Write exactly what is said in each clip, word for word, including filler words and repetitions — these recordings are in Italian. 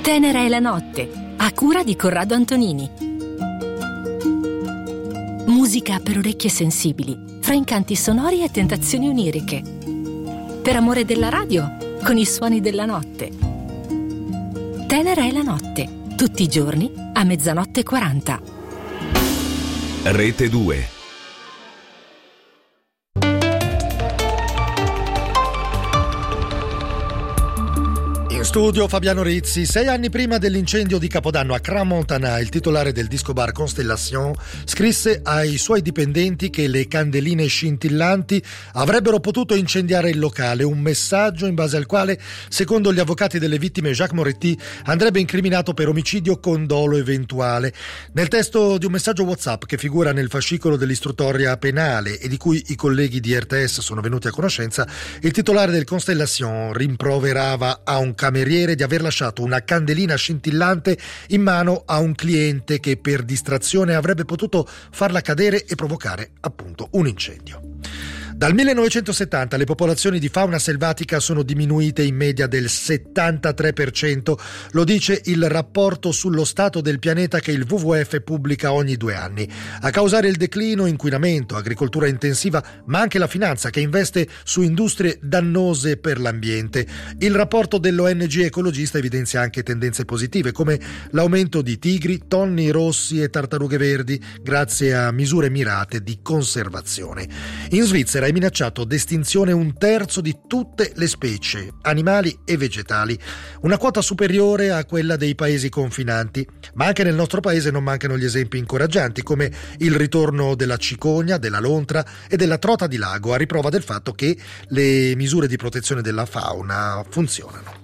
Tenera è la notte, a cura di Corrado Antonini. Musica per orecchie sensibili, fra incanti sonori e tentazioni oniriche. Per amore della radio, con i suoni della notte. Tenera è la notte, tutti i giorni a mezzanotte e quaranta. Rete due. In studio Fabiano Rizzi. Sei anni prima dell'incendio di Capodanno a Crans-Montana, il titolare del disco bar Constellation scrisse ai suoi dipendenti che le candeline scintillanti avrebbero potuto incendiare il locale, un messaggio in base al quale, secondo gli avvocati delle vittime, Jacques Moretti andrebbe incriminato per omicidio con dolo eventuale. Nel testo di un messaggio WhatsApp che figura nel fascicolo dell'istruttoria penale e di cui i colleghi di R T S sono venuti a conoscenza, il titolare del Constellation rimproverava a un cameriere di aver lasciato una candelina scintillante in mano a un cliente che per distrazione avrebbe potuto farla cadere e provocare appunto un incendio. Dal millenovecentosettanta le popolazioni di fauna selvatica sono diminuite in media del settantatré per cento, lo dice il rapporto sullo stato del pianeta che il W W F pubblica ogni due anni. A causare il declino, inquinamento, agricoltura intensiva, ma anche la finanza che investe su industrie dannose per l'ambiente. Il rapporto dell'O N G ecologista evidenzia anche tendenze positive, come l'aumento di tigri, tonni rossi e tartarughe verdi, grazie a misure mirate di conservazione. In Svizzera è minacciato d'estinzione un terzo di tutte le specie, animali e vegetali, una quota superiore a quella dei paesi confinanti. Ma anche nel nostro paese non mancano gli esempi incoraggianti, come il ritorno della cicogna, della lontra e della trota di lago, a riprova del fatto che le misure di protezione della fauna funzionano.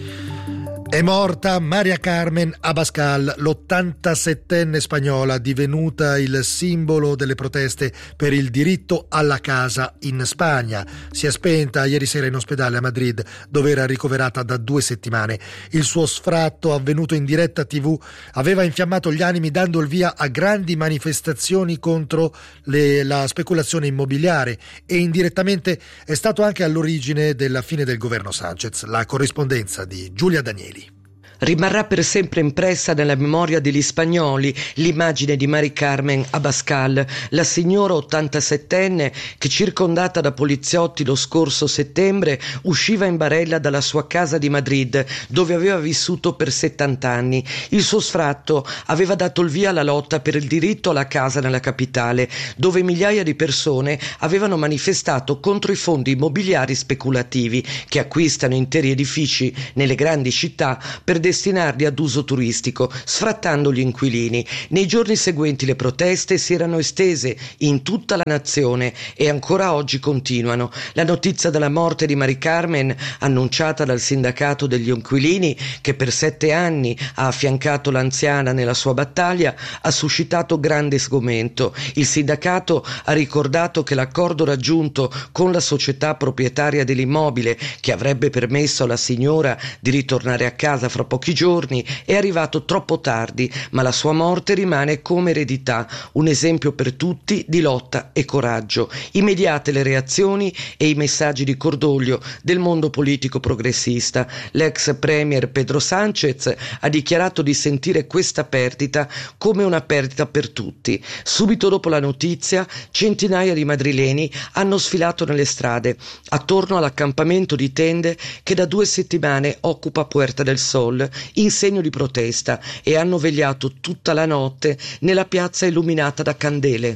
È morta Maria Carmen Abascal, l'ottantasettenne spagnola divenuta il simbolo delle proteste per il diritto alla casa in Spagna. Si è spenta ieri sera in ospedale a Madrid, dove era ricoverata da due settimane. Il suo sfratto, avvenuto in diretta tivù, aveva infiammato gli animi dando il via a grandi manifestazioni contro le, la speculazione immobiliare e indirettamente è stato anche all'origine della fine del governo Sanchez. La corrispondenza di Giulia Danieli. Rimarrà per sempre impressa nella memoria degli spagnoli l'immagine di Mari Carmen Abascal, la signora ottantasettenne che, circondata da poliziotti lo scorso settembre, usciva in barella dalla sua casa di Madrid, dove aveva vissuto per settanta anni. Il suo sfratto aveva dato il via alla lotta per il diritto alla casa nella capitale, dove migliaia di persone avevano manifestato contro i fondi immobiliari speculativi che acquistano interi edifici nelle grandi città per destinarli ad uso turistico, sfrattando gli inquilini. Nei giorni seguenti le proteste si erano estese in tutta la nazione e ancora oggi continuano. La notizia della morte di Mari Carmen, annunciata dal sindacato degli inquilini, che per sette anni ha affiancato l'anziana nella sua battaglia, ha suscitato grande sgomento. Il sindacato ha ricordato che l'accordo raggiunto con la società proprietaria dell'immobile, che avrebbe permesso alla signora di ritornare a casa fra pochi giorni, è arrivato troppo tardi, ma la sua morte rimane come eredità, un esempio per tutti di lotta e coraggio. Immediate le reazioni e i messaggi di cordoglio del mondo politico progressista. L'ex premier Pedro Sánchez ha dichiarato di sentire questa perdita come una perdita per tutti. Subito dopo la notizia, centinaia di madrileni hanno sfilato nelle strade attorno all'accampamento di tende che da due settimane occupa Puerta del Sol in segno di protesta e hanno vegliato tutta la notte nella piazza illuminata da candele.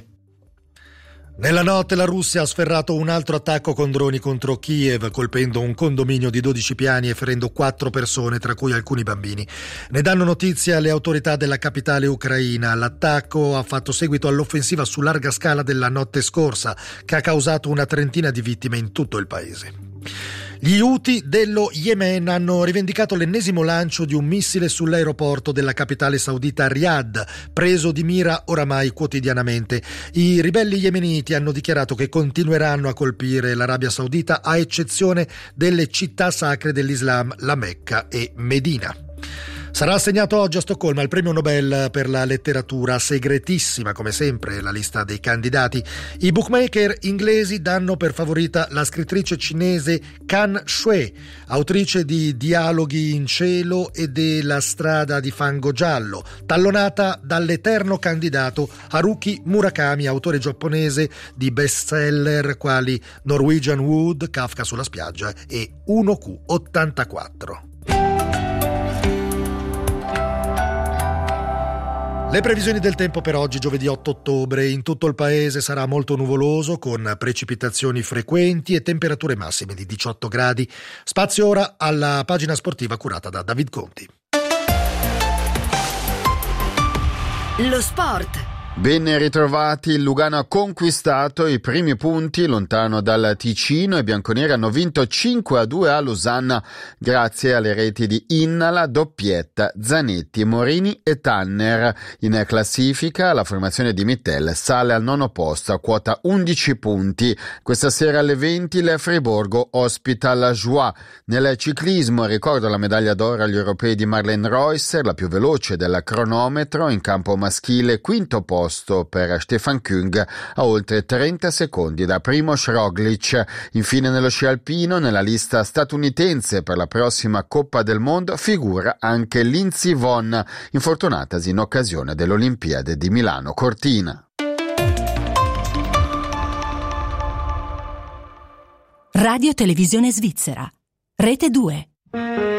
Nella notte la Russia ha sferrato un altro attacco con droni contro Kiev, colpendo un condominio di dodici piani e ferendo quattro persone, tra cui alcuni bambini. Ne danno notizia le autorità della capitale ucraina. L'attacco ha fatto seguito all'offensiva su larga scala della notte scorsa, che ha causato una trentina di vittime in tutto il paese. Gli Houthi dello Yemen hanno rivendicato l'ennesimo lancio di un missile sull'aeroporto della capitale saudita Riyadh, preso di mira oramai quotidianamente. I ribelli yemeniti hanno dichiarato che continueranno a colpire l'Arabia Saudita a eccezione delle città sacre dell'Islam, la Mecca e Medina. Sarà assegnato oggi a Stoccolma il premio Nobel per la letteratura, segretissima come sempre la lista dei candidati. I bookmaker inglesi danno per favorita la scrittrice cinese Kan Shui, autrice di Dialoghi in cielo e della strada di fango giallo, tallonata dall'eterno candidato Haruki Murakami, autore giapponese di bestseller quali Norwegian Wood, Kafka sulla spiaggia e uno Q ottantaquattro. Le previsioni del tempo per oggi, giovedì otto ottobre. In tutto il paese sarà molto nuvoloso, con precipitazioni frequenti e temperature massime di diciotto gradi. Spazio ora alla pagina sportiva curata da David Conti. Lo sport. Ben ritrovati, il Lugano ha conquistato i primi punti lontano dal Ticino. I bianconeri hanno vinto cinque a due a Losanna grazie alle reti di Innala, doppietta, Zanetti, Morini e Tanner. In classifica la formazione di Mittel sale al nono posto a quota undici punti. Questa sera alle venti il Friburgo ospita la Joie. Nel ciclismo ricordo la medaglia d'oro agli europei di Marlene Reusser, la più veloce del cronometro. In campo maschile quinto posto per Stefan Küng a oltre trenta secondi da Primož Roglic. Infine nello sci alpino, nella lista statunitense per la prossima Coppa del Mondo figura anche Lindsey Vonn, infortunatasi in occasione dell'Olimpiade di Milano Cortina. Radio Televisione Svizzera, Rete due.